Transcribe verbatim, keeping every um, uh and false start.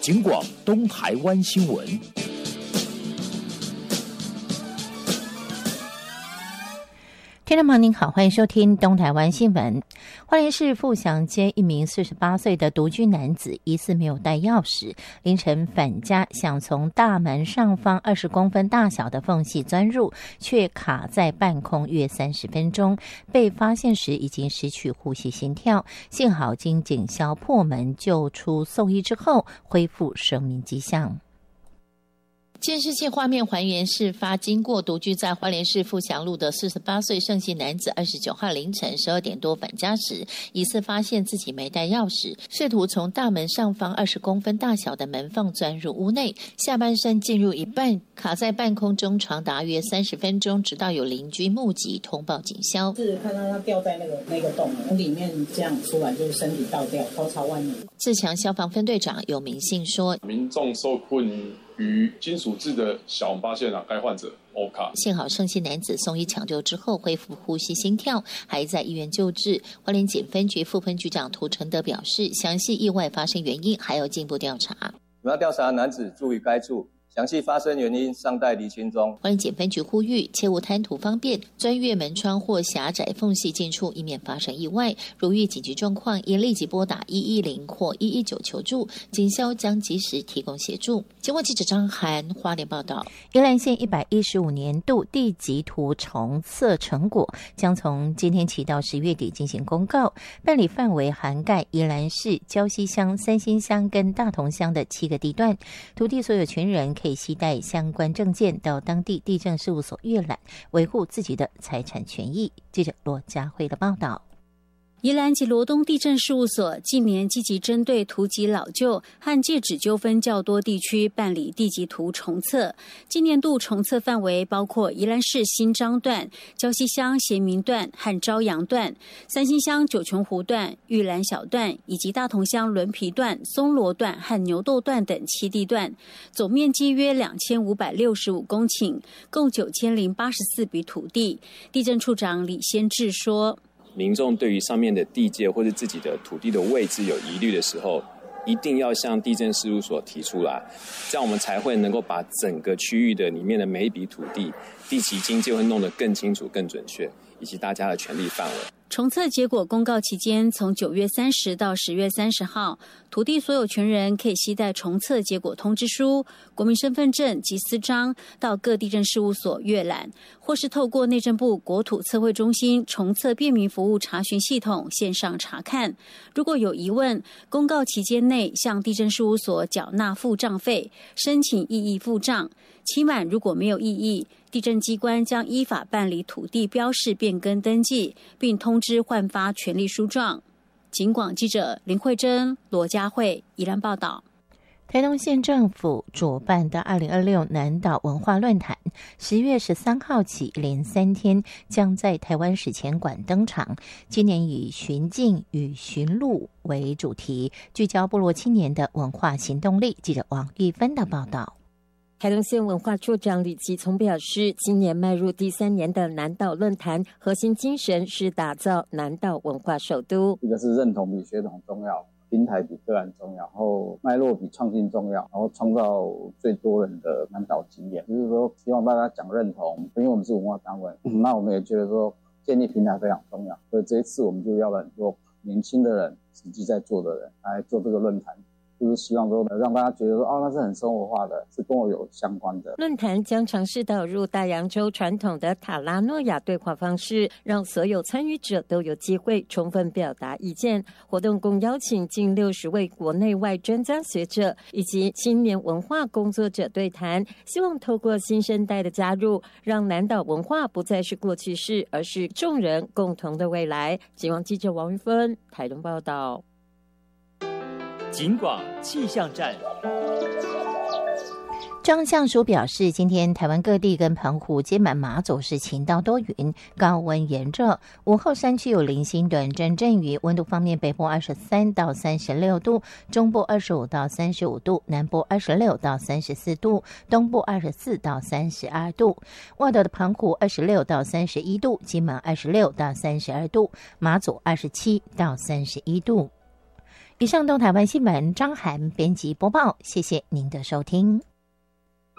警广东台湾新闻。 听众朋友您好，欢迎收听东台湾新闻。花莲市富祥街一名四十八岁的独居男子疑似没有带钥匙，凌晨返家，想从大门上方二十公分大小的缝隙钻入，却卡在半空约三十分钟。被发现时已经失去呼吸心跳，幸好经警消破门救出送医之后，恢复生命迹象。监视器画面还原事发经过，独居在花莲市富祥路的四十八岁盛姓男子，二十九号凌晨十二点多返家时，疑似发现自己没带钥匙，试图从大门上方二十公分大小的门缝钻入屋内，下半身进入一半，卡在半空中长达约三十分钟，直到有邻居目击通报警消。 是看到他掉在那个那个洞里面，这样出来就是身体倒掉，头朝外面。 自强消防分队长尤明信说：“ 民众受困于金属制的小红八线啊，该患者 O 卡。 幸好盛姓男子送医抢救之后恢复呼吸心跳，还在医院救治。花莲检分局副分局长涂承德表示，详细意外发生原因还要进一步调查。 我们要调查男子住于该处，详细发生原因尚待厘清中。 花莲检分局呼吁，切勿贪图方便，钻越门窗或狭窄缝隙进出，以免发生意外。如遇紧急状况，应立即拨打一一零或一一九求助，警消将及时提供协助。经过记者张涵花莲报道，宜兰县一百一十五年度地籍图重测成果将从今天起到十月底进行公告，办理范围涵盖宜兰市礁溪乡、三星乡跟大同乡的七个地段，土地所有权人可以携带相关证件到当地地政事务所阅览，维护自己的财产权益。记者罗佳慧的报道。 宜兰及罗东地政事务所近年积极针对图籍老旧和界址纠纷较多地区办理地籍图重测。今年度重测范围包括宜兰市新章段、礁溪乡贤明段和朝阳段、三星乡九琼湖段、玉兰小段以及大同乡轮皮段、松罗段和牛斗段等七地段，总面积约两千五百六十五公顷，共九千零八十四笔土地。地政处长李先志说， 民众对于上面的地界或者自己的土地的位置有疑虑的时候，一定要向地政事务所提出来，这样我们才会能够把整个区域的里面的每一笔土地地籍经界会弄得更清楚、更准确，以及大家的权利范围。 重测结果公告期间，从九月三十到十月三十号，土地所有权人可以携带重测结果通知书、国民身份证及私章到各地政事务所阅览，或是透过内政部国土测绘中心重测便民服务查询系统线上查看。如果有疑问，公告期间内向地政事务所缴纳付账费，申请异议付账。期满如果没有异议，地政机关将依法办理土地标示变更登记，并通知换发权利书状。警广记者林慧珍、罗佳慧宜兰报道。 台东县政府主办的二零二六南岛文化论坛，十月十三号起连三天将在台湾史前馆登场。今年以寻境与寻路为主题，聚焦部落青年的文化行动力。记者王玉芬的报道。 台东县文化处长李其聪表示，今年迈入第三年的南岛论坛，核心精神是打造南岛文化首都。 一个是认同比血统重要，平台比个案重要，然后脉络比创新重要，然后创造最多人的南岛经验。就是说，希望大家讲认同，因为我们是文化单位，嗯、那我们也觉得说建立平台非常重要，所以这一次我们就要了很多年轻的人、实际在做的人来做这个论坛。就是希望说让大家觉得说，哦，那是很生活化的，是跟我有相关的。 论坛将尝试导入大洋洲传统的塔拉诺亚对话方式，让所有参与者都有机会充分表达意见。活动共邀请近六十位国内外专家学者以及青年文化工作者对谈，希望透过新生代的加入，让南岛文化不再是过去式，而是众人共同的未来。警广记者王玉芬台东报道。 警广气象站。 张相署表示，今天台湾各地跟澎湖、金门、马祖是晴到多云，高温炎热。午后山区有零星短暂阵雨，温度方面，北部二十三到三十六度，中部二十五到三十五度，南部二十六到三十四度，东部二十四到三十二度。外岛的澎湖二十六到三十一度，金门二十六到三十二度，马祖二十七到三十一度。 以上东台湾新闻，张涵编辑播报，谢谢您的收听。